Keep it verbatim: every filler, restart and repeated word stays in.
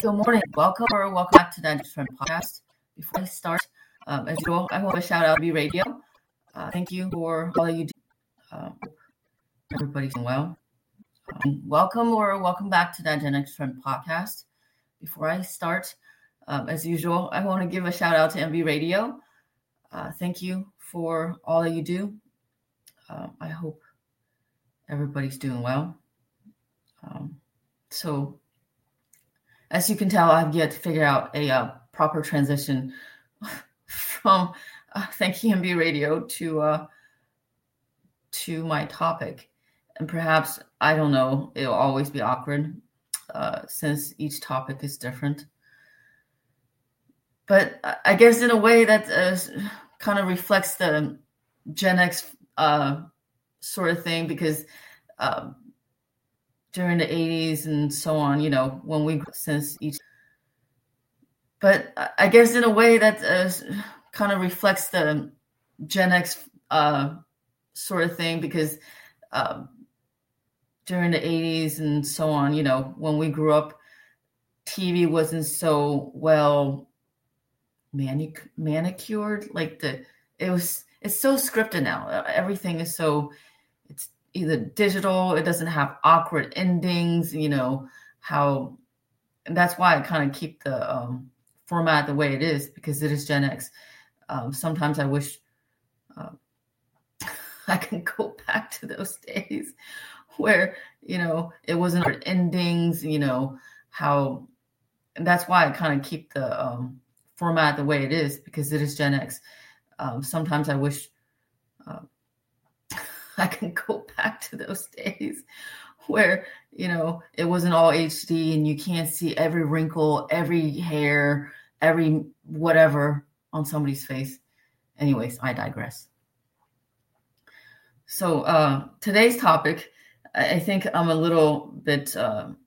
Good morning. Welcome or welcome back to the Just Friend podcast. Before I start, um, as usual, I want to shout out B Radio. Uh, thank you for all that you do. Uh, everybody's doing well. Um, welcome or welcome back to the Gen X Friend podcast. Before I start, um, as usual, I want to give a shout out to M B Radio. Uh, thank you for all that you do. Uh, I hope everybody's doing well. Um, so, as you can tell, I've yet to figure out a uh, proper transition from uh, thank you M B Radio to uh, to my topic, and perhaps I don't know. It'll always be awkward uh, since each topic is different. But I guess in a way that uh, kind of reflects the Gen X uh, sort of thing, because uh, during the eighties and so on, you know, when we since each. But I guess in a way that uh, kind of reflects the Gen X uh, sort of thing, because uh, during the eighties and so on, you know, when we grew up, T V wasn't so well manic- manicured. Like the it was, it's so scripted now. Everything is so, it's either digital. It doesn't have awkward endings. You know how, and that's why I kind of keep the um, format the way it is, because it is Gen X. Um, sometimes I wish uh, I can go back to those days where, you know, it wasn't endings, you know, how, and that's why I kind of keep the um, format the way it is, because it is Gen X. Um, sometimes I wish uh, I can go back to those days where, you know, it wasn't all H D and you can't see every wrinkle, every hair, every whatever on somebody's face. Anyways, I digress. So uh, today's topic, I think I'm a little bit uh,